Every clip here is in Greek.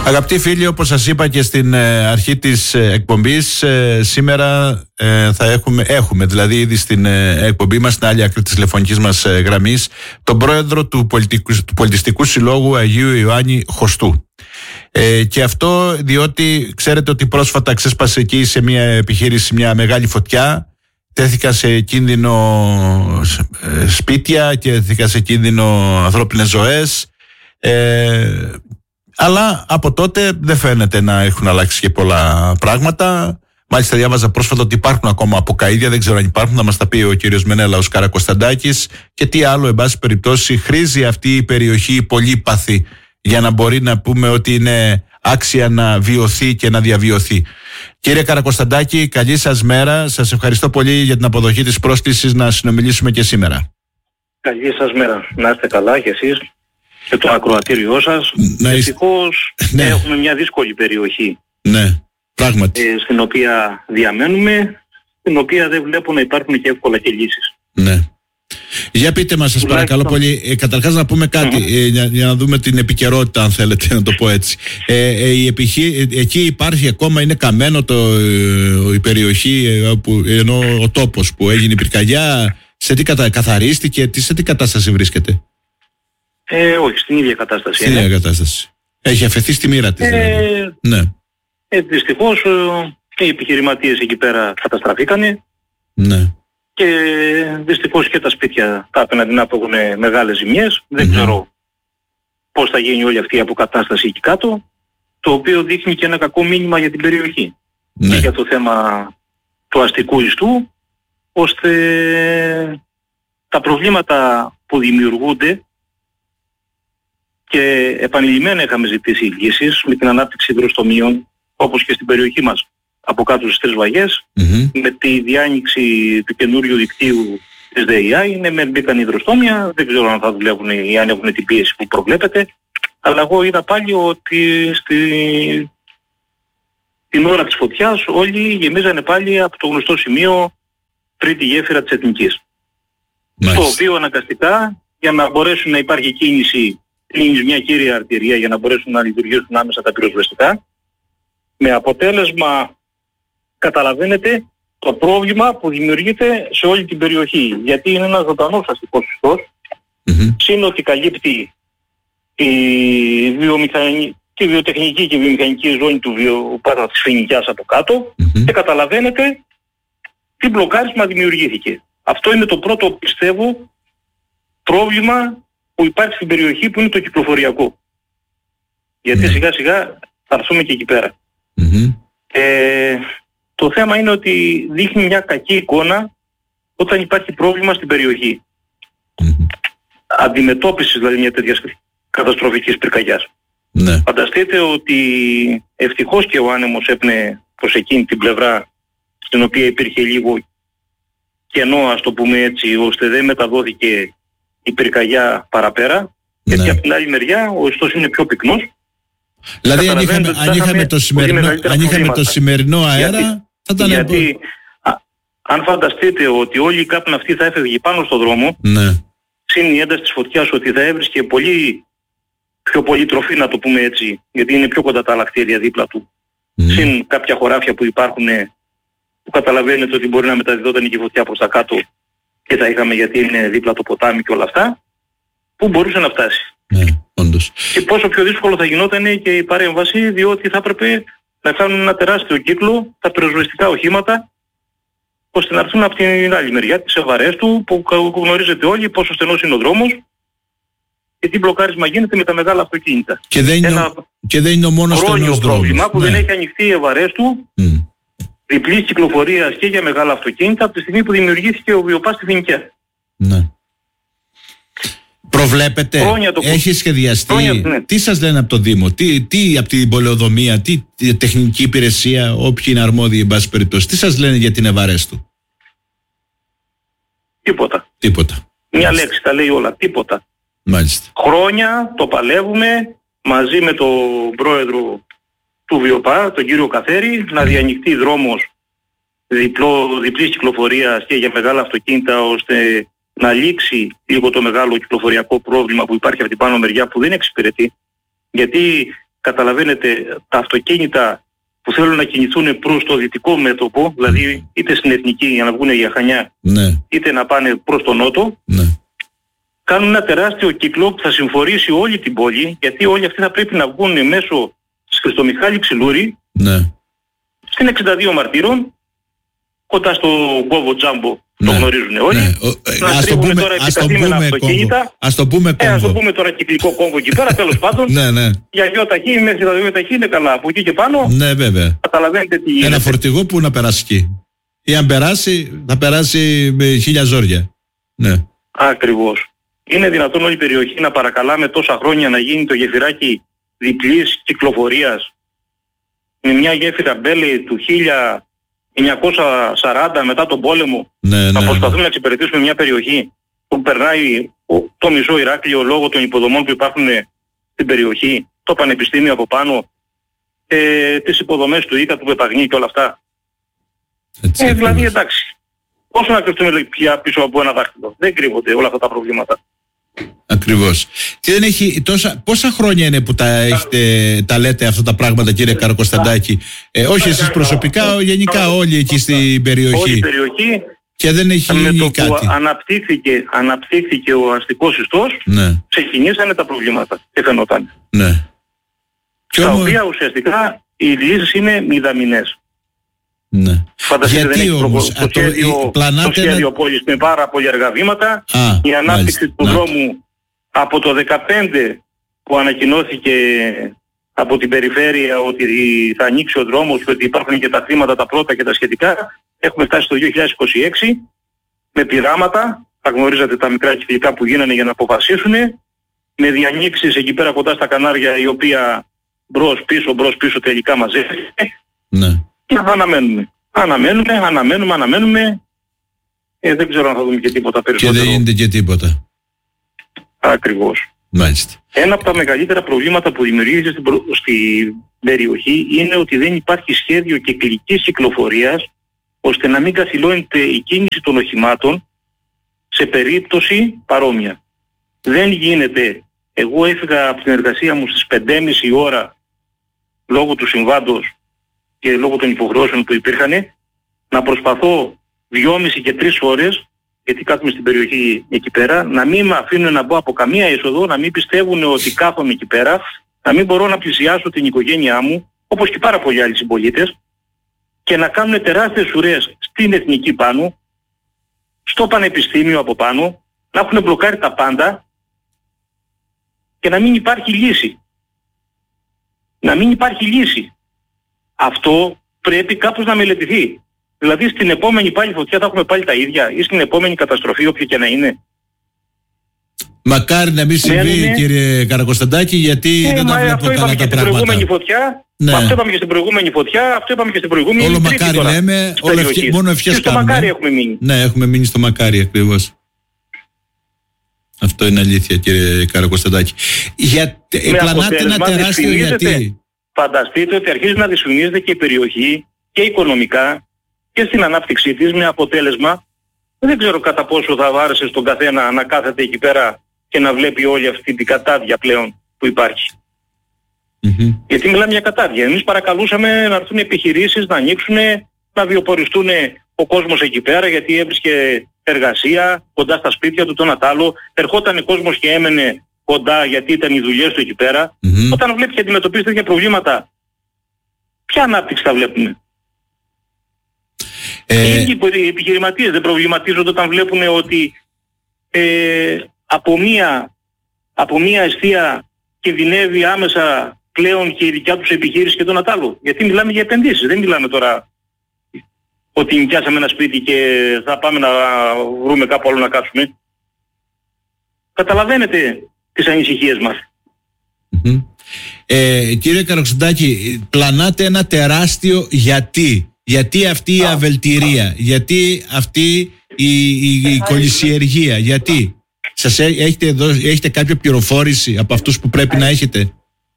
Αγαπητοί φίλοι, όπως σας είπα και στην αρχή της εκπομπής, σήμερα έχουμε δηλαδή ήδη στην εκπομπή μας, στην άλλη άκρη της τηλεφωνικής μας γραμμής, τον πρόεδρο του Πολιτιστικού Συλλόγου Αγίου Ιωάννη Χωστού. Και αυτό διότι ξέρετε ότι πρόσφατα ξέσπασε εκεί σε μια επιχείρηση μια μεγάλη φωτιά, τέθηκαν σε κίνδυνο σπίτια και τέθηκαν σε κίνδυνο ανθρώπινες ζωές. Αλλά από τότε δεν φαίνεται να έχουν αλλάξει και πολλά πράγματα. Μάλιστα διάβαζα πρόσφατα ότι υπάρχουν ακόμα αποκαΐδια, δεν ξέρω αν υπάρχουν, θα μας τα πει ο κύριος Μενέλαος Καρακοσταντάκης, και τι άλλο, εν πάση περιπτώσει, χρήζει αυτή η περιοχή πολύπαθη για να μπορεί να πούμε ότι είναι άξια να βιωθεί και να διαβιωθεί. Κύριε Καρακοσταντάκη, καλή σας μέρα. Σας ευχαριστώ πολύ για την αποδοχή της πρόσκλησης να συνομιλήσουμε και σήμερα. Καλή σας μέρα. Να είστε καλά κι εσείς και το ακροατήριό σας. Δυστυχώς έχουμε μια δύσκολη περιοχή. Ναι, πράγματι. Στην οποία διαμένουμε, στην οποία δεν βλέπω να υπάρχουν και εύκολα και λύσεις. Ναι. Για πείτε μας, σας παρακαλώ πολύ, καταρχάς να πούμε κάτι για να δούμε την επικαιρότητα, αν θέλετε να το πω έτσι. Εκεί υπάρχει ακόμα, είναι καμένο η περιοχή, ενώ ο τόπος που έγινε η πυρκαγιά, σε τι καθαρίστηκε, σε τι κατάσταση βρίσκεται? Όχι, στην ίδια κατάσταση. Στην ίδια κατάσταση. Έχει αφαιθεί στη μοίρα της. Ναι. Δυστυχώς οι επιχειρηματίες εκεί πέρα καταστραφήκανε. Ναι. Και δυστυχώς και τα σπίτια τα απέναντι να έχουν μεγάλες ζημιές. Δεν ξέρω πώς θα γίνει όλη αυτή η αποκατάσταση εκεί κάτω, το οποίο δείχνει και ένα κακό μήνυμα για την περιοχή. Και για το θέμα του αστικού ιστού, ώστε τα προβλήματα που δημιουργούνται, και επανειλημμένα είχαμε ζητήσει λύσεις με την ανάπτυξη υδροστομίων, όπως και στην περιοχή μας από κάτω στις Τρεις Βαγιές, με τη διάνοιξη του καινούριου δικτύου της ΔΕΙΑ. Μπήκαν υδροστόμια, δεν ξέρω αν θα δουλεύουν ή αν έχουν την πίεση που προβλέπεται, αλλά εγώ είδα πάλι ότι την ώρα της φωτιάς όλοι γεμίζανε πάλι από το γνωστό σημείο τρίτη γέφυρα της Εθνικής. Το οποίο αναγκαστικά, για να μπορέσουν να υπάρχει κίνηση, κλείνει μια κύρια αρτηρία για να μπορέσουν να λειτουργήσουν άμεσα τα πυροσβεστικά, με αποτέλεσμα, καταλαβαίνετε, το πρόβλημα που δημιουργείται σε όλη την περιοχή. Γιατί είναι ένας ζωντανός αστικός ιστός, σύν ότι καλύπτει τη βιοτεχνική και βιομηχανική ζώνη του της Φοινικιάς από κάτω, και καταλαβαίνετε τι μπλοκάρισμα δημιουργήθηκε. Αυτό είναι το πρώτο, πιστεύω, πρόβλημα που υπάρχει στην περιοχή, που είναι το κυκλοφοριακό. Γιατί σιγά σιγά θα έρθουμε και εκεί πέρα. Το θέμα είναι ότι δείχνει μια κακή εικόνα όταν υπάρχει πρόβλημα στην περιοχή. Αντιμετώπισης δηλαδή μια τέτοια καταστροφικής πυρκαγιάς. Φανταστείτε ότι ευτυχώς και ο άνεμος έπνε προς εκείνη την πλευρά, στην οποία υπήρχε λίγο κενό, ας το πούμε έτσι, ώστε δεν μεταδόθηκε η πυρκαγιά παραπέρα, γιατί από την άλλη μεριά ο ιστός είναι πιο πυκνός. Δηλαδή αν είχαμε το σημερινό αέρα θα ήταν... Γιατί αν φανταστείτε ότι όλη η κάπνα αυτή θα έφευγε πάνω στο δρόμο, συν η ένταση της φωτιάς, ότι θα έβρισκε πιο πολύ τροφή, να το πούμε έτσι, γιατί είναι πιο κοντά τα άλλα κτίρια δίπλα του, συν κάποια χωράφια που υπάρχουν, που καταλαβαίνετε ότι μπορεί να μεταδιδόταν και η φωτιά προς τα κάτω και θα είχαμε, γιατί είναι δίπλα το ποτάμι και όλα αυτά, που μπορούσε να φτάσει. Όντως. Και πόσο πιο δύσκολο θα γινόταν και η παρέμβαση, διότι θα έπρεπε να κάνουν ένα τεράστιο κύκλο τα πυροσβεστικά οχήματα, ώστε να έρθουν από την άλλη μεριά της Ευαρέστου, που γνωρίζετε όλοι πόσο στενός είναι ο δρόμος και τι μπλοκάρισμα γίνεται με τα μεγάλα αυτοκίνητα. Και δεν είναι ο μόνος στενός πρόβλημα που δεν έχει ανοιχτεί η Ευαρέστου, διπλής κυκλοφορίας και για μεγάλα αυτοκίνητα, από τη στιγμή που δημιουργήθηκε ο βιοπάς στη Φοινικιά. Προβλέπετε, έχει σχεδιαστεί, τι σας λένε από το Δήμο, τι από την πολεοδομία, τι τεχνική υπηρεσία, όποιοι είναι αρμόδιοι εν πάση περιπτώσει, τι σας λένε για την Ευαρέστου? Τίποτα. Μια λέξη τα λέει όλα, τίποτα. Μάλιστα. Χρόνια το παλεύουμε μαζί με τον πρόεδρο του ΒΙΟΠΑ, τον κύριο Καθέρη, να διανοιχτεί δρόμος διπλής κυκλοφορίας και για μεγάλα αυτοκίνητα, ώστε να λήξει λίγο το μεγάλο κυκλοφοριακό πρόβλημα που υπάρχει από την πάνω μεριά, που δεν εξυπηρετεί. Γιατί καταλαβαίνετε, τα αυτοκίνητα που θέλουν να κινηθούν προς το δυτικό μέτωπο, δηλαδή είτε στην Εθνική για να βγουν για Χανιά, είτε να πάνε προς τον νότο, κάνουν ένα τεράστιο κύκλο που θα συμφορήσει όλη την πόλη, γιατί όλοι αυτοί θα πρέπει να βγουν μέσω της Χριστομιχάλη Ξυλούρη, στην 62 Μαρτύρων, κοντά στο Κόβο Τζάμπο, το γνωρίζουν όλοι. Να στρίβουμε τώρα επικαθήμενα αυτοκίνητα. Ας το πούμε κόμβο. Ας το πούμε τώρα κυκλικό κόμβο εκεί πέρα, τέλος πάντων. Για δυο ταχύ, μέχρι τα δυο ταχύ είναι καλά. Από εκεί και πάνω, βέβαια. καταλαβαίνετε τι γίνεται. Ένα φορτηγό που να περάσει εκεί. Ή αν περάσει, θα περάσει με 1000 ζόρια. Ακριβώς. Είναι δυνατόν όλη η περιοχή να παρακαλάμε τόσα χρόνια να γίνει το γεφυράκι διπλής κυκλοφορίας με μια γέφυρα μπέλη του 1940 μετά τον πόλεμο, να προσπαθούμε να εξυπηρετήσουμε μια περιοχή που περνάει το μισό Ηράκλειο λόγω των υποδομών που υπάρχουν στην περιοχή, το πανεπιστήμιο από πάνω, τις υποδομές του ΙΚΑ, του Πεπαγνή και όλα αυτά. Δηλαδή εντάξει, όσο να κρυφτούμε πια πίσω από ένα δάχτυλο, δεν κρύβονται όλα αυτά τα προβλήματα. Ακριβώς. Και δεν έχει πόσα χρόνια είναι που τα λέτε αυτά τα πράγματα, κύριε Καρακοσταντάκη? Όχι εσείς προσωπικά, γενικά όλοι εκεί στην περιοχή. Όλη η περιοχή. Και δεν έχει γίνει κάτι. Που αναπτύχθηκε ο αστικός ιστός, ξεκινήσανε τα προβλήματα και φαινόταν. Τα οποία ουσιαστικά οι λύσεις είναι μηδαμινές. Φανταστείτε, δεν έχει το σχέδιο πόλης με πάρα πολλά έργα βήματα. Η ανάπτυξη του δρόμου από το 2015 που ανακοινώθηκε από την περιφέρεια ότι θα ανοίξει ο δρόμος και ότι υπάρχουν και τα χρήματα τα πρώτα και τα σχετικά, έχουμε φτάσει στο 2026 με πειράματα, θα γνωρίζατε τα μικρά κυκλικά που γίνανε για να αποφασίσουν, με διανοίξεις εκεί πέρα κοντά στα Κανάρια, η οποία μπρος πίσω τελικά μαζεύεται. Και θα αναμένουμε. Δεν ξέρω αν θα δούμε και τίποτα περισσότερο. Και δεν γίνεται και τίποτα. Ακριβώς. Μάλιστα. Ένα από τα μεγαλύτερα προβλήματα που δημιουργείται στην περιοχή είναι ότι δεν υπάρχει σχέδιο κυκλικής κυκλοφορίας, ώστε να μην καθυλώνεται η κίνηση των οχημάτων σε περίπτωση παρόμοια. Δεν γίνεται. Εγώ έφυγα από την εργασία μου στις 5:30 ώρα λόγω του συμβάντος και λόγω των υποχρεώσεων που υπήρχαν, να προσπαθώ 2,5 και 3 ώρες, γιατί κάθομαι στην περιοχή εκεί πέρα, να μην με αφήνουν να μπω από καμία είσοδο, να μην πιστεύουν ότι κάθομαι εκεί πέρα, να μην μπορώ να πλησιάσω την οικογένειά μου, όπως και πάρα πολλοί άλλοι συμπολίτες, και να κάνουν τεράστιες ουρές στην Εθνική πάνω, στο Πανεπιστήμιο από πάνω, να έχουν μπλοκάρει τα πάντα και να μην υπάρχει λύση. Αυτό πρέπει κάπως να μελετηθεί. Δηλαδή στην επόμενη πάλι φωτιά θα έχουμε πάλι τα ίδια, ή στην επόμενη καταστροφή, όποια και να είναι. Μακάρι να μην συμβεί, κύριε Καρακοσταντάκη, γιατί δεν τα βλέπω καλά τα πράγματα. Αυτό είπαμε και στην προηγούμενη φωτιά, αυτό είπαμε και στην προηγούμενη. Όλο μακάρι λέμε, μόνο ευχές κάνουμε. Στο μακάρι έχουμε μείνει. Ναι, έχουμε μείνει στο μακάρι ακριβώς. Αυτό είναι αλήθεια, κύριε Καρακοσταντάκη. Πλανάτε ένα τεράστιο γιατί. Φανταστείτε ότι αρχίζει να δυσφημίζεται και η περιοχή και οικονομικά και στην ανάπτυξή της, με αποτέλεσμα, δεν ξέρω κατά πόσο θα βάρεσε στον καθένα να κάθεται εκεί πέρα και να βλέπει όλη αυτή την κατάδια πλέον που υπάρχει. Γιατί μιλάμε για κατάδια. Εμείς παρακαλούσαμε να έρθουν επιχειρήσεις, να ανοίξουν, να βιοποριστούν ο κόσμος εκεί πέρα, γιατί έβρισκε εργασία κοντά στα σπίτια του, το ένα τ' άλλο. Ερχόταν ο κόσμος και έμενε κοντά γιατί ήταν οι δουλειές του εκεί πέρα. Όταν βλέπει και αντιμετωπίζει τέτοια προβλήματα, ποια ανάπτυξη θα βλέπουμε? Οι επιχειρηματίες δεν προβληματίζονται όταν βλέπουν ότι από μία εστία κινδυνεύει άμεσα πλέον και η δικιά τους επιχείρηση και το ένα τ' άλλο? Γιατί μιλάμε για επενδύσεις, δεν μιλάμε τώρα ότι νοικιάσαμε ένα σπίτι και θα πάμε να βρούμε κάπου άλλο να κάτσουμε. Καταλαβαίνετε τις ανησυχίες μας. Κύριε Καρακοσταντάκη, πλανάτε ένα τεράστιο γιατί αυτή η αβελτηρία, γιατί αυτή η κολυσιεργία, γιατί έχετε κάποια πληροφόρηση από αυτούς που πρέπει να έχετε?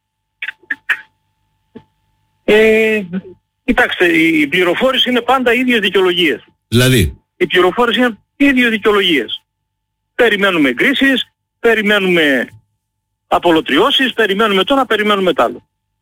Κοιτάξτε, η πληροφόρηση είναι πάντα ίδιες δικαιολογίες. Δηλαδή? Η πληροφόρηση είναι ίδιες δικαιολογίες. Περιμένουμε κρίσεις, περιμένουμε απολωτριώσεις, περιμένουμε το ένα, περιμένουμε το άλλο.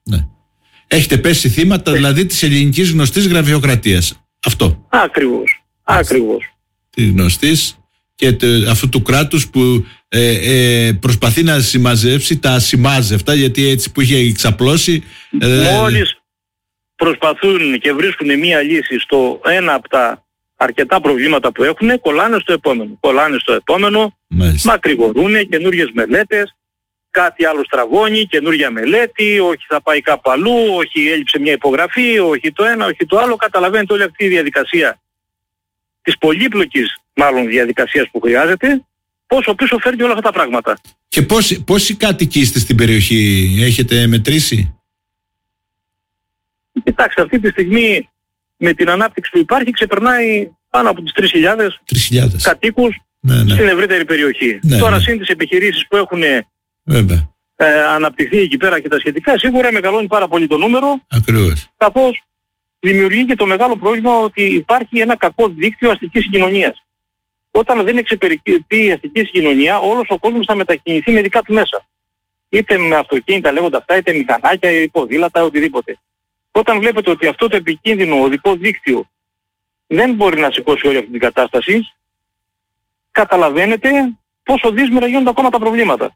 Ναι. Έχετε πέσει θύματα δηλαδή της ελληνικής γνωστής γραφειοκρατίας. Αυτό. Ακριβώς. Της γνωστής και αυτού του κράτους που προσπαθεί να συμμαζεύσει τα ασημάζευτα, γιατί έτσι που είχε ξαπλώσει. Μόλις προσπαθούν και βρίσκουν μία λύση στο ένα από τα αρκετά προβλήματα που έχουν, κολλάνε στο επόμενο. Μακρηγορούν, καινούριες μελέτες, κάτι άλλο στραβώνει, καινούρια μελέτη, όχι θα πάει κάπου αλλού, όχι έλειψε μια υπογραφή, όχι το ένα, όχι το άλλο. Καταλαβαίνετε όλη αυτή η διαδικασία της πολύπλοκης μάλλον διαδικασίας που χρειάζεται, πόσο πίσω φέρνει όλα αυτά τα πράγματα. Και πόσοι κάτοικοι είστε στην περιοχή, έχετε μετρήσει? Κοιτάξτε, αυτή τη στιγμή με την ανάπτυξη που υπάρχει ξεπερνάει πάνω από τις 3.000 κατοίκους στην ευρύτερη περιοχή. Τώρα συν τις επιχειρήσεις που έχουν αναπτυχθεί εκεί πέρα και τα σχετικά, σίγουρα μεγαλώνει πάρα πολύ το νούμερο. Ακριβώς. Καθώς δημιουργεί και το μεγάλο πρόβλημα ότι υπάρχει ένα κακό δίκτυο αστικής συγκοινωνίας. Όταν δεν εξυπηρετεί η αστική συγκοινωνία, όλος ο κόσμος θα μετακινηθεί με δικά του μέσα. Είτε με αυτοκίνητα λέγοντα αυτά, είτε μηχανάκια, είτε ποδήλατα, οτιδήποτε. Όταν βλέπετε ότι αυτό το επικίνδυνο οδικό δίκτυο δεν μπορεί να σηκώσει όλη αυτή την κατάσταση, καταλαβαίνετε πόσο δύσμερα γίνονται ακόμα τα προβλήματα.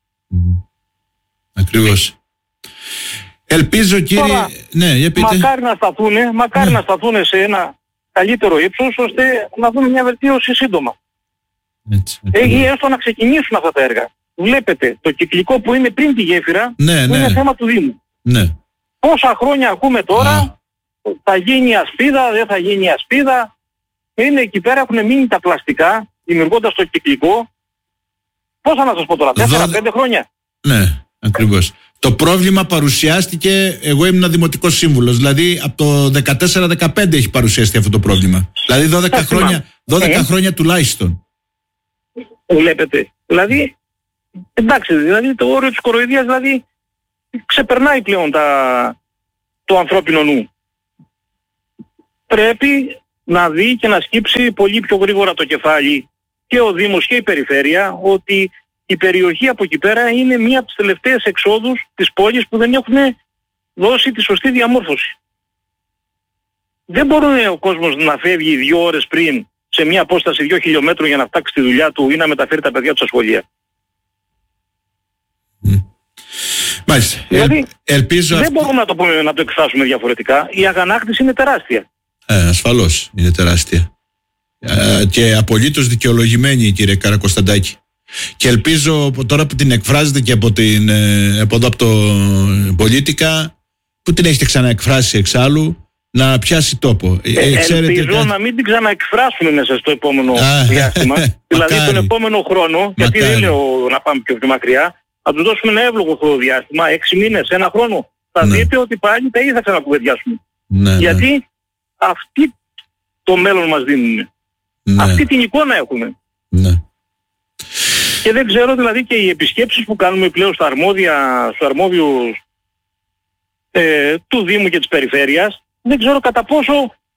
Ακριβώς. Ελπίζω, κύριε... Τώρα, μακάρι να σταθούν σε ένα καλύτερο ύψος, ώστε να δούμε μια βελτίωση σύντομα. Ή έστω να ξεκινήσουν αυτά τα έργα. Βλέπετε, το κυκλικό που είναι πριν τη γέφυρα είναι θέμα του Δήμου. Πόσα χρόνια ακούμε τώρα, θα γίνει ασπίδα, δεν θα γίνει ασπίδα. Είναι εκεί πέρα, έχουν μείνει τα πλαστικά, δημιουργώντας το κυκλικό. Πόσα να σας πω τώρα, 4-5 χρόνια. Ναι, ακριβώς. Το πρόβλημα παρουσιάστηκε, εγώ ήμουν δημοτικός σύμβουλος, δηλαδή από το 14-15 έχει παρουσιαστεί αυτό το πρόβλημα. Δηλαδή 12 χρόνια τουλάχιστον. Βλέπετε. Δηλαδή, εντάξει, δηλαδή το όριο της κοροϊδίας δηλαδή ξεπερνάει πλέον το ανθρώπινο νου. Πρέπει να δει και να σκύψει πολύ πιο γρήγορα το κεφάλι και ο Δήμος και η Περιφέρεια ότι η περιοχή από εκεί πέρα είναι μία από τις τελευταίες εξόδους της πόλης που δεν έχουν δώσει τη σωστή διαμόρφωση. Δεν μπορεί ο κόσμος να φεύγει 2 ώρες πριν σε μία απόσταση 2 χιλιόμετρων για να φτάσει στη δουλειά του ή να μεταφέρει τα παιδιά του στα σχολεία. Μάλιστα. Δηλαδή, ελπίζω δεν μπορούμε να το εκφράσουμε διαφορετικά. Η αγανάκτηση είναι τεράστια. Ασφαλώς είναι τεράστια. Και απολύτως δικαιολογημένη, κύριε Καρακοσταντάκη. Και ελπίζω τώρα που την εκφράζετε και από το Πολίτικα, που την έχετε ξαναεκφράσει εξάλλου, να πιάσει τόπο. Ελπίζω να μην την ξαναεκφράσουμε μέσα στο επόμενο διάστημα. Δηλαδή τον επόμενο χρόνο, γιατί δεν λέω να πάμε πιο μακριά, να τους δώσουμε ένα εύλογο χρονοδιάστημα, 6 μήνες, 1 χρόνο. Θα δείτε ότι πάλι τα ίδια θα ξανακουβεντιάσουμε. Γιατί αυτοί το μέλλον μας δίνουν. Αυτή την εικόνα έχουμε. Και δεν ξέρω δηλαδή και οι επισκέψεις που κάνουμε πλέον στους αρμόδιους του Δήμου και της Περιφέρειας, δεν ξέρω κατά πόσο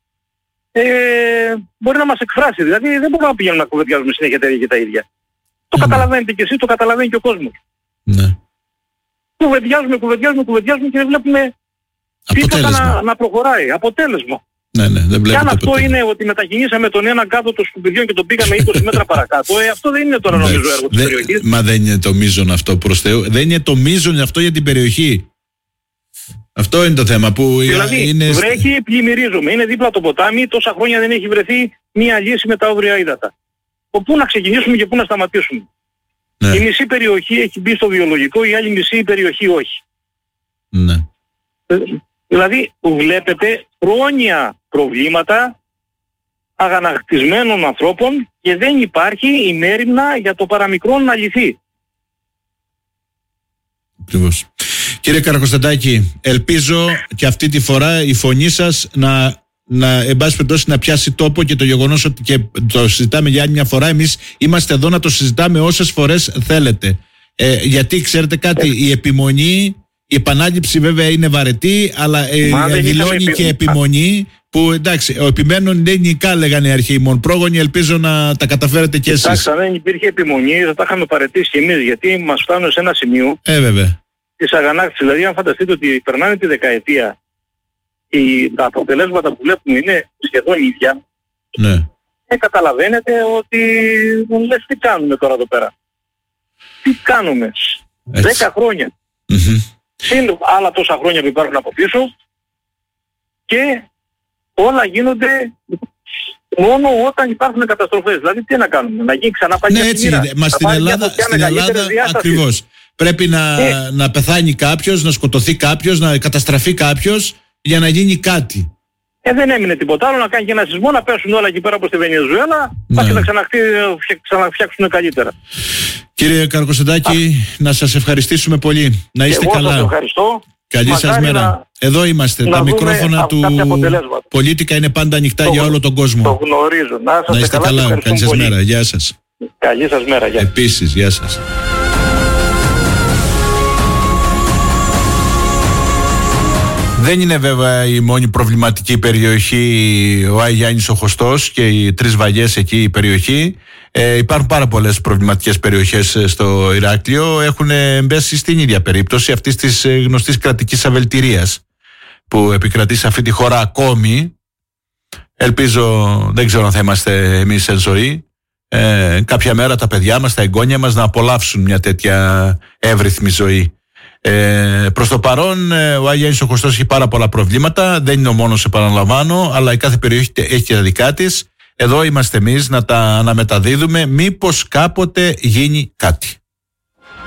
μπορεί να μας εκφράσει. Δηλαδή δεν μπορούμε να πηγαίνουμε να κουβεντιάζουμε συνέχεια τα ίδια και τα ίδια. Το καταλαβαίνετε και εσύ, το καταλαβαίνει και ο κόσμος. Κουβεντιάζουμε και δεν βλέπουμε τίποτα να προχωράει. Αποτέλεσμα. Και αν αυτό είναι ότι μετακινήσαμε τον έναν κάτω των σκουπιδιών και τον πήγαμε 20 μέτρα παρακάτω, αυτό δεν είναι τώρα νομίζω έργο της περιοχής. Μα δεν είναι το μείζον αυτό, προς Θεού. Δεν είναι το μείζον αυτό για την περιοχή. Αυτό είναι το θέμα που δηλαδή, είναι... βρέχει, πλημμυρίζουμε. Είναι δίπλα το ποτάμι, τόσα χρόνια δεν έχει βρεθεί μία λύση με τα όρια ύδατα. Πού να ξεκινήσουμε και πού να σταματήσουμε. Η μισή περιοχή έχει μπει στο βιολογικό, η άλλη μισή περιοχή όχι. Δηλαδή βλέπετε χρόνια προβλήματα αγανακτισμένων ανθρώπων και δεν υπάρχει ημέριμνα για το παραμικρό να λυθεί. Ακριβώς. Κύριε Καρακοσταντάκη, ελπίζω και αυτή τη φορά η φωνή σας εν πάση περιπτώσει να πιάσει τόπο, και το γεγονός ότι και το συζητάμε για άλλη μια φορά, εμείς είμαστε εδώ να το συζητάμε όσες φορές θέλετε. Γιατί ξέρετε κάτι, η επιμονή, η επανάληψη βέβαια είναι βαρετή, αλλά δηλώνει και επιμονή που εντάξει, ο επιμένων δεν νικά λέγανε οι αρχαίοι μόνο πρόγονοι, ελπίζω να τα καταφέρετε και εσείς. Εντάξει, αν δεν υπήρχε επιμονή θα τα είχαμε παραιτήσει και εμείς, γιατί μας φτάνουν σε ένα σημείο βέβαια. της αγανάκτησης. Δηλαδή αν φανταστείτε ότι περνάνε τη δεκαετία, τα αποτελέσματα που βλέπουμε είναι σχεδόν ίδια, ναι. Καταλαβαίνετε ότι λες τι κάνουμε τώρα εδώ πέρα. Τι κάνουμε. 10 χρόνια. Συν άλλα τόσα χρόνια που υπάρχουν από πίσω και όλα γίνονται μόνο όταν υπάρχουν καταστροφές. Δηλαδή τι να κάνουμε, να γίνει ξανά πάλι μοίρα. Μα στην Ελλάδα ακριβώς. Πρέπει να πεθάνει κάποιος, να σκοτωθεί κάποιος, να καταστραφεί κάποιος για να γίνει κάτι. Δεν έμεινε τίποτα άλλο, να κάνει και ένα σεισμό, να πέσουν όλα εκεί πέρα από τη Βενεζουέλα, και να ξαναφτιάξουν καλύτερα. Κύριε Καρακοσεντάκη, να σας ευχαριστήσουμε πολύ. Να είστε καλά. Εγώ σας ευχαριστώ. Καλή σας μέρα. Εδώ είμαστε. Τα μικρόφωνα του Πολίτικα είναι πάντα ανοιχτά για όλο τον κόσμο. Το γνωρίζω. Να είστε καλά. Καλή σας μέρα. Γεια σας. Καλή σας μέρα. Επίσης, γεια σας. Δεν είναι βέβαια η μόνη προβληματική περιοχή ο Άι Γιάννης ο Χωστός και οι Τρεις Βαγιές εκεί η περιοχή. Υπάρχουν πάρα πολλές προβληματικές περιοχές στο Ηράκλειο. Έχουν μπέσει στην ίδια περίπτωση αυτής της γνωστής κρατικής αβελτηρίας που επικρατεί σε αυτή τη χώρα ακόμη. Ελπίζω, δεν ξέρω αν θα είμαστε εμείς εν ζωή, κάποια μέρα τα παιδιά μας, τα εγγόνια μας να απολαύσουν μια τέτοια εύρυθμη ζωή. Προς το παρόν ο Άι Γιάννης ο Χωστός έχει πάρα πολλά προβλήματα. Δεν είναι ο μόνος, επαναλαμβάνω, αλλά η κάθε περιοχή έχει και τα δικά της. Εδώ είμαστε εμείς να τα αναμεταδίδουμε, μήπως κάποτε γίνει κάτι.